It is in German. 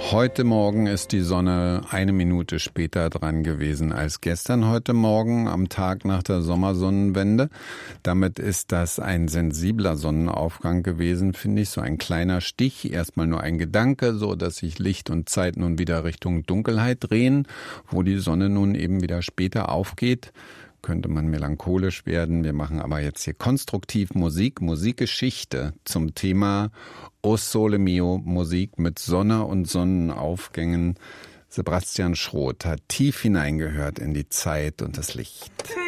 Heute Morgen ist die Sonne 1 Minute später dran gewesen als gestern heute Morgen am Tag nach der Sommersonnenwende. Damit ist das ein sensibler Sonnenaufgang gewesen, finde ich, so ein kleiner Stich. Erstmal nur ein Gedanke, so dass sich Licht und Zeit nun wieder Richtung Dunkelheit drehen, wo die Sonne nun eben wieder später aufgeht. Könnte man melancholisch werden. Wir machen aber jetzt hier konstruktiv Musikgeschichte zum Thema O Sole Mio, Musik mit Sonne und Sonnenaufgängen. Sebastian Schroth hat tief hineingehört in die Zeit und das Licht.